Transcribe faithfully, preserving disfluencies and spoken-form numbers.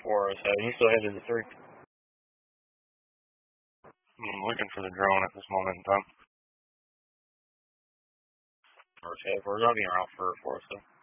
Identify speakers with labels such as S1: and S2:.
S1: four oh seven. You still headed to three? I'm looking for the drone at this moment in time. Okay, we're going to be around for four oh seven.